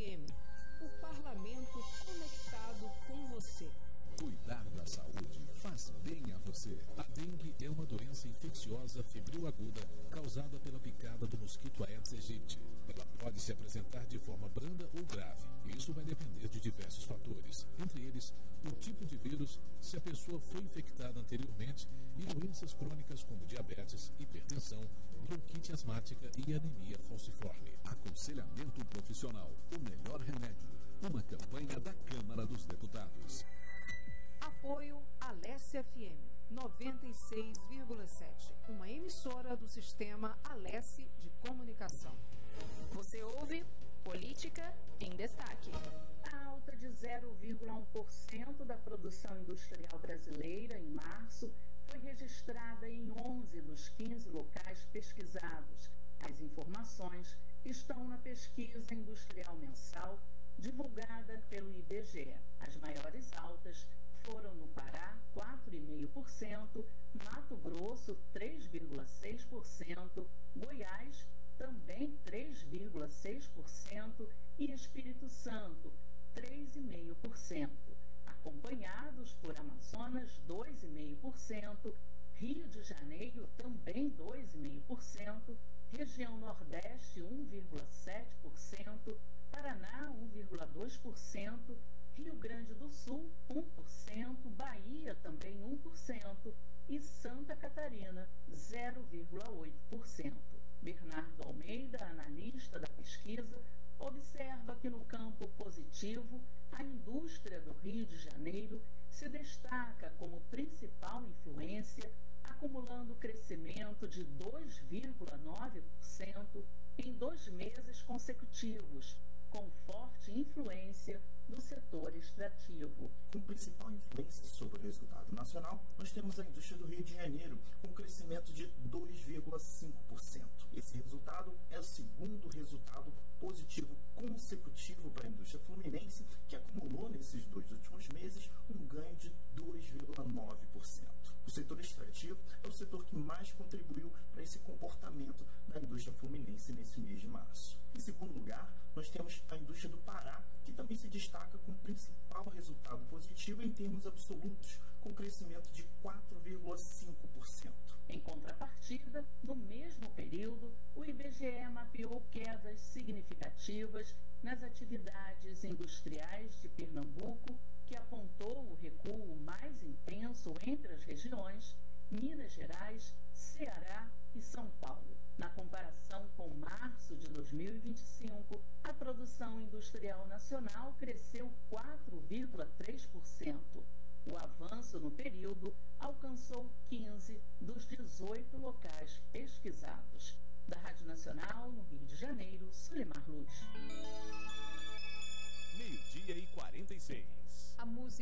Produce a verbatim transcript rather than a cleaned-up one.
M, o parlamento conectado com você. Cuidar da saúde faz bem a você. A dengue é uma doença infecciosa febril aguda causada pela picada do mosquito Aedes aegypti. Ela pode se apresentar de forma branda ou grave. Isso vai depender de diversos fatores, entre eles o tipo de vírus, se a pessoa foi infectada anteriormente e doenças crônicas como diabetes, hipertensão, bronquite asmática e anemia falciforme. Aconselhamento profissional, o melhor remédio. Uma campanha da Câmara dos Deputados. Apoio Alesse F M noventa e seis vírgula sete, uma emissora do sistema Alesse de comunicação. Você ouve Política em Destaque. A alta de zero vírgula um por cento da produção industrial brasileira em março foi registrada em onze dos quinze locais pesquisados. As informações estão na pesquisa industrial mensal divulgada pelo I B G E. As maiores altas foram no Pará, quatro vírgula cinco por cento, Mato Grosso, três vírgula seis por cento, Goiás, também três vírgula seis por cento e Espírito Santo, três vírgula cinco por cento, acompanhados por Amazonas, dois vírgula cinco por cento, Rio de Janeiro, também dois vírgula cinco por cento, região Nordeste, um vírgula sete por cento, Paraná, um vírgula dois por cento, Rio Grande do Sul, um por cento, Bahia, também um por cento e Santa Catarina, zero vírgula oito por cento. Bernardo Almeida, analista da pesquisa, observa que no campo positivo, a indústria do Rio de Janeiro se destaca como principal influência, acumulando crescimento de dois vírgula nove por cento em dois meses consecutivos, com forte influência do setor extrativo. Com principal influência sobre o resultado nacional, nós temos a indústria do Rio de Janeiro, com crescimento de dois vírgula cinco por cento. Esse resultado é o segundo resultado positivo consecutivo para a indústria fluminense, que acumulou nesses dois últimos meses um ganho de dois vírgula nove por cento. O setor extrativo é o setor que mais contribuiu para esse comportamento da indústria fluminense nesse mês de março. Em segundo lugar, nós temos a indústria do Pará, que também se destaca com o principal resultado positivo em termos absolutos, com crescimento de quatro vírgula cinco por cento. Em contrapartida, no mesmo período, o I B G E mapeou quedas significativas nas atividades industriais de Pernambuco, que apontou o recuo mais intenso entre as regiões Minas Gerais, Ceará e São Paulo. Na comparação com março de dois mil e vinte e cinco, a produção industrial nacional cresceu quatro vírgula três por cento. O avanço no período alcançou quinze dos dezoito locais pesquisados. Da Rádio Nacional, no Rio de Janeiro, Sulimar Luz. Meio-dia e quarenta e seis. A música